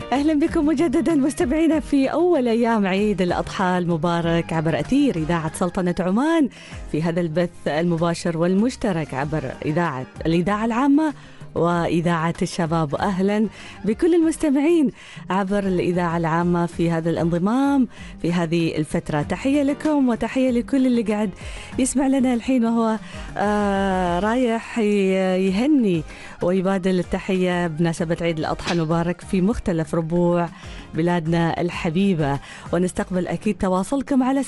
أهلا بكم مجددا مستمعينا في أول أيام عيد الأضحى المبارك عبر أثير إذاعة سلطنة عمان في هذا البث المباشر والمشترك عبر الإذاعة العامة وإذاعة الشباب. أهلا بكل المستمعين عبر الإذاعة العامة في هذا الانضمام في هذه الفترة. تحية لكم وتحية لكل اللي قاعد يسمع لنا الحين وهو رايح يهني ويبادل التحية بمناسبة عيد الأضحى المبارك في مختلف ربوع بلادنا الحبيبة. ونستقبل أكيد تواصلكم على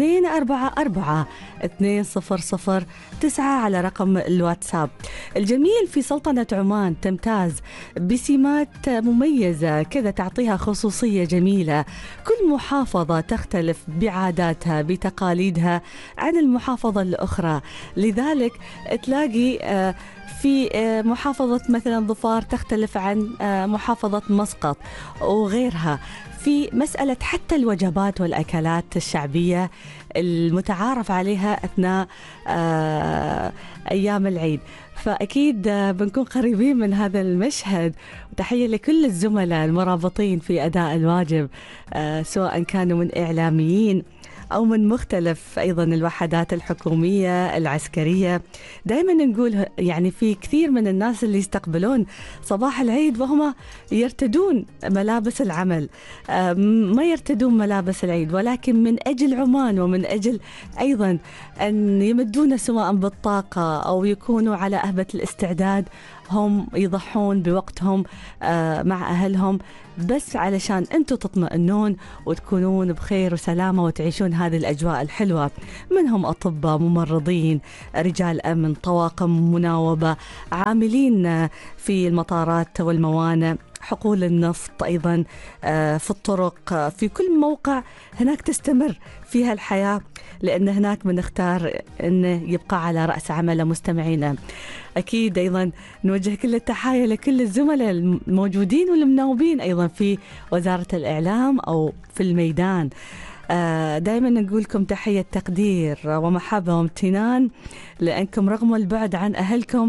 7244-2009 على رقم الواتساب. الجميل في سلطنة عمان تمتاز بسمات مميزة كذا تعطيها خصوصية جميلة. كل محافظة تختلف بعاداتها بتقاليدها عن المحافظة الأخرى، لذلك تلاقي في محافظة مثلا ظفار تختلف عن محافظة مسقط وغيرها في مسألة حتى الوجبات والأكلات الشعبية المتعارف عليها أثناء أيام العيد. فأكيد بنكون قريبين من هذا المشهد. وتحية لكل الزملاء المرابطين في أداء الواجب سواء كانوا من إعلاميين أو من مختلف أيضا الوحدات الحكومية العسكرية. دائما نقول يعني في كثير من الناس اللي يستقبلون صباح العيد وهم يرتدون ملابس العمل، ما يرتدون ملابس العيد، ولكن من أجل عمان ومن أجل أيضا أن يمدون سواء بالطاقة أو يكونوا على أهبة الاستعداد هم يضحون بوقتهم مع أهلهم بس علشان أنتوا تطمئنون وتكونون بخير وسلامة وتعيشون هذه الأجواء الحلوة. منهم أطباء، ممرضين، رجال أمن، طواقم مناوبة، عاملين في المطارات والموانئ، حقول النفط، أيضا في الطرق، في كل موقع هناك تستمر فيها الحياة، لأن هناك بنختار أنه يبقى على رأس عمله. مستمعينا أكيد أيضا نوجه كل التحايا لكل الزملاء الموجودين والمناوبين أيضا في وزارة الإعلام أو في الميدان. دائما نقول لكم تحية تقدير ومحبة وامتنان، لأنكم رغم البعد عن أهلكم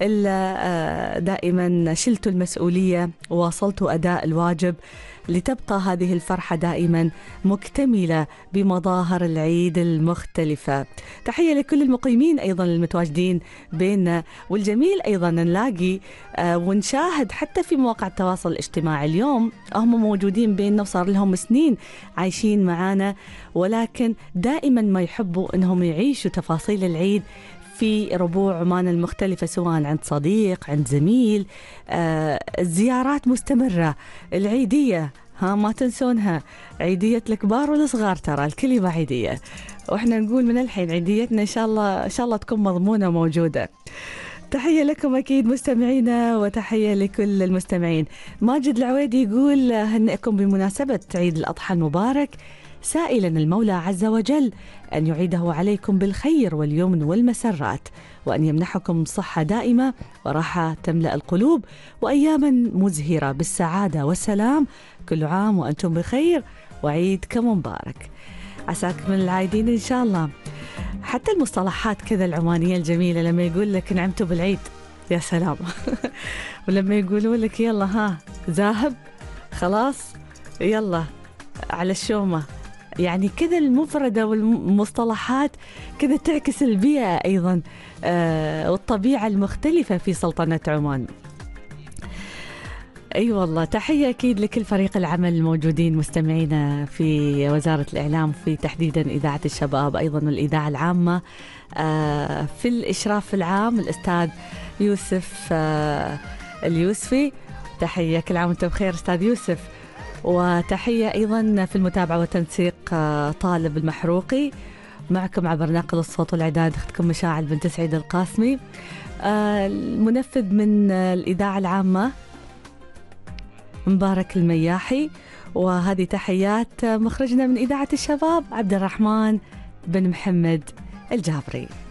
إلا دائما شلتوا المسؤولية وواصلتوا أداء الواجب لتبقى هذه الفرحة دائما مكتملة بمظاهر العيد المختلفة. تحية لكل المقيمين أيضا المتواجدين بيننا، والجميل أيضا نلاقي ونشاهد حتى في مواقع التواصل الاجتماعي اليوم هم موجودين بيننا وصار لهم سنين عايشين معانا، ولكن دائما ما يحبوا أنهم يعيشوا تفاصيل العيد في ربوع عمان المختلفة، سواء عند صديق، عند زميل. الزيارات مستمرة، العيدية ما تنسونها، عيدية الكبار والصغار، ترى الكل يبقى عيدية، وإحنا نقول من الحين عيديتنا إن شاء الله تكون مضمونة موجودة. تحية لكم أكيد مستمعينا وتحية لكل المستمعين. ماجد العويدي يقول هنئكم بمناسبة عيد الأضحى المبارك، سائلا المولى عز وجل أن يعيده عليكم بالخير واليمن والمسرات، وأن يمنحكم صحة دائمة وراحة تملأ القلوب وأياما مزهرة بالسعادة والسلام. كل عام وأنتم بخير وعيدكم مبارك. عساكم من العايدين إن شاء الله. حتى المصطلحات كذا العمانية الجميلة لما يقول لك نعمتوا بالعيد، يا سلام ولما يقولوا لك يلا ها ذاهب خلاص يلا على الشومة، يعني كذا المفردة والمصطلحات كذا تعكس البيئة أيضا والطبيعة المختلفة في سلطنة عمان. أي والله تحية أكيد لكل فريق العمل الموجودين مستمعينا في وزارة الإعلام، في تحديدا إذاعة الشباب أيضا والإذاعة العامة. في الإشراف العام الأستاذ يوسف اليوسفي، تحية كل عام وأنتم بخير أستاذ يوسف. وتحية أيضا في المتابعة والتنسيق طالب المحروقي، معكم عبر ناقل الصوت والإعداد أختكم مشاعل بنت سعيد القاسمي. المنفذ من الإذاعة العامة مبارك المياحي. وهذه تحيات مخرجنا من إذاعة الشباب عبد الرحمن بن محمد الجابري.